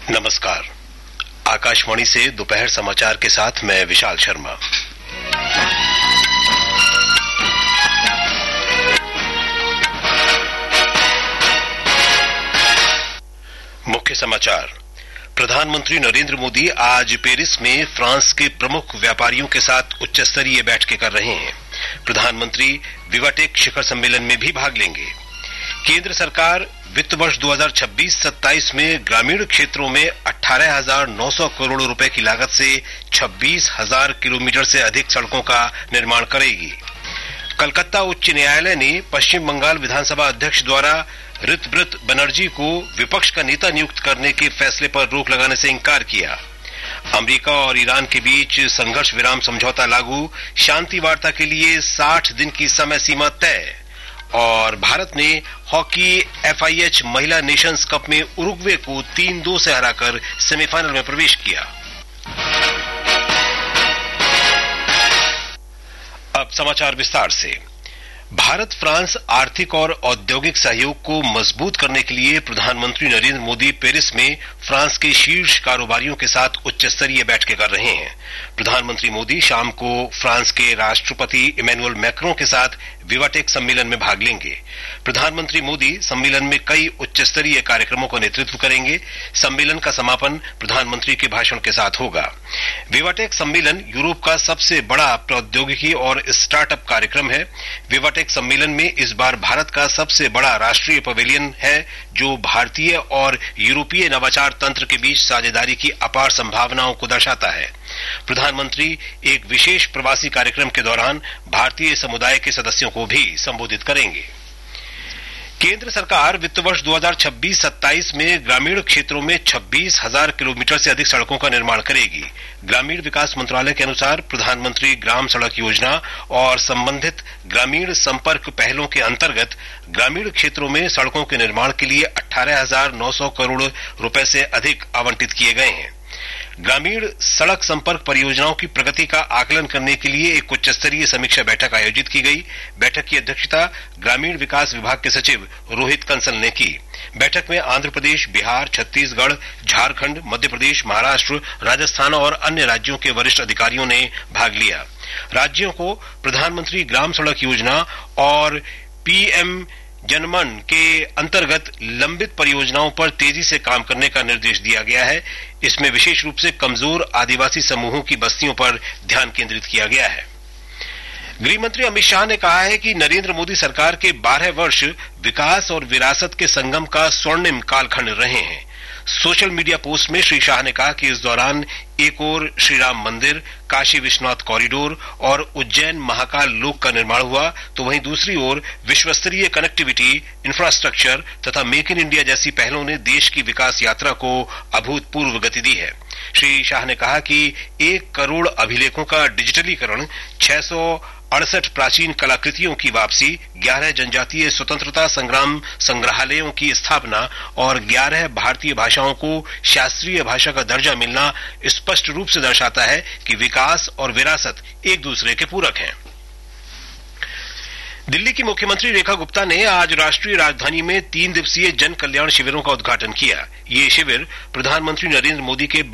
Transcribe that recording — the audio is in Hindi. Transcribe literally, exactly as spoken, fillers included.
नमस्कार। आकाशवाणी से दोपहर समाचार के साथ मैं विशाल शर्मा। मुख्य समाचार। प्रधानमंत्री नरेंद्र मोदी आज पेरिस में फ्रांस के प्रमुख व्यापारियों के साथ उच्च स्तरीय बैठकें कर रहे हैं। प्रधानमंत्री विवाटेक शिखर सम्मेलन में भी भाग लेंगे। केंद्र सरकार वित्त वर्ष दो हज़ार छब्बीस सत्ताईस में ग्रामीण क्षेत्रों में अठारह हजार नौ सौ करोड़ रुपए की लागत से छब्बीस हजार किलोमीटर से अधिक सड़कों का निर्माण करेगी। कलकत्ता उच्च न्यायालय ने पश्चिम बंगाल विधानसभा अध्यक्ष द्वारा ऋतब्रत बनर्जी को विपक्ष का नेता नियुक्त करने के फैसले पर रोक लगाने से इंकार किया। अमेरिका और ईरान के बीच संघर्ष विराम समझौता लागू, शांति वार्ता के लिए साठ दिन की समय सीमा तय। और भारत ने हॉकी एफ आई एच महिला नेशंस कप में उरुग्वे को तीन दो से हराकर सेमीफाइनल में प्रवेश किया। अब समाचार विस्तार से। भारत फ्रांस आर्थिक और औद्योगिक सहयोग को मजबूत करने के लिए प्रधानमंत्री नरेंद्र मोदी पेरिस में फ्रांस के शीर्ष कारोबारियों के साथ उच्च स्तरीय बैठकें कर रहे हैं। प्रधानमंत्री मोदी शाम को फ्रांस के राष्ट्रपति इमैनुअल मैक्रों के साथ विवाटेक सम्मेलन में भाग लेंगे। प्रधानमंत्री मोदी सम्मेलन में कई उच्च स्तरीय कार्यक्रमों का नेतृत्व करेंगे। सम्मेलन का समापन प्रधानमंत्री के भाषण के साथ होगा। विवाटेक सम्मेलन यूरोप का सबसे बड़ा प्रौद्योगिकी और स्टार्टअप कार्यक्रम है। विवाटेक सम्मेलन में इस बार भारत का सबसे बड़ा राष्ट्रीय पवेलियन है, जो भारतीय और यूरोपीय नवाचार तंत्र के बीच साझेदारी की अपार संभावनाओं को दर्शाता है। प्रधानमंत्री एक विशेष प्रवासी कार्यक्रम के दौरान भारतीय समुदाय के सदस्यों को भी संबोधित करेंगे। केंद्र सरकार वित्त वर्ष दो हज़ार छब्बीस सत्ताईस में ग्रामीण क्षेत्रों में छब्बीस हजार किलोमीटर से अधिक सड़कों का निर्माण करेगी। ग्रामीण विकास मंत्रालय के अनुसार प्रधानमंत्री ग्राम सड़क योजना और संबंधित ग्रामीण संपर्क पहलों के अंतर्गत ग्रामीण क्षेत्रों में सड़कों के निर्माण के लिए अठारह हजार नौ सौ करोड़ रुपए से अधिक आवंटित किए गए हैं। ग्रामीण सड़क संपर्क परियोजनाओं की प्रगति का आकलन करने के लिए एक उच्च स्तरीय समीक्षा बैठक आयोजित की गई। बैठक की अध्यक्षता ग्रामीण विकास विभाग के सचिव रोहित कंसल ने की। बैठक में आंध्र प्रदेश, बिहार, छत्तीसगढ़, झारखंड, मध्य प्रदेश, महाराष्ट्र, राजस्थान और अन्य राज्यों के वरिष्ठ अधिकारियों ने भाग लिया। राज्यों को प्रधानमंत्री ग्राम सड़क योजना और पीएम जनमन के अंतर्गत लंबित परियोजनाओं पर तेजी से काम करने का निर्देश दिया गया है। इसमें विशेष रूप से कमजोर आदिवासी समूहों की बस्तियों पर ध्यान केंद्रित किया गया है। गृह मंत्री अमित शाह ने कहा है कि नरेंद्र मोदी सरकार के बारह वर्ष विकास और विरासत के संगम का स्वर्णिम कालखंड रहे हैं। सोशल मीडिया पोस्ट में श्री शाह ने कहा कि इस दौरान एक ओर श्री राम मंदिर, काशी विश्वनाथ कॉरिडोर और उज्जैन महाकाल लोक का निर्माण हुआ, तो वहीं दूसरी ओर विश्वस्तरीय कनेक्टिविटी, इंफ्रास्ट्रक्चर तथा मेक इन इंडिया जैसी पहलों ने देश की विकास यात्रा को अभूतपूर्व गति दी है। श्री शाह ने कहा कि एक करोड़ अभिलेखों का डिजिटलीकरण, छह सौ अड़सठ प्राचीन कलाकृतियों की वापसी, ग्यारह जनजातीय स्वतंत्रता संग्राम संग्रहालयों की स्थापना और ग्यारह भारतीय भाषाओं को शास्त्रीय भाषा का दर्जा मिलना स्पष्ट रूप से दर्शाता है कि विकास और विरासत एक दूसरे के पूरक हैं। दिल्ली की मुख्यमंत्री रेखा गुप्ता ने आज राष्ट्रीय राजधानी में तीन दिवसीय जन कल्याण शिविरों का उद्घाटन किया। ये शिविर प्रधानमंत्री नरेंद्र मोदी के